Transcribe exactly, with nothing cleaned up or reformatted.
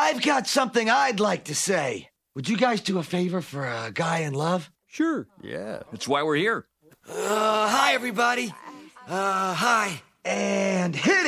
I've got something I'd like to say. Would you guys do a favor for a guy in love? Sure, yeah. That's why we're here. Uh, hi, everybody. Uh, hi. And hit it.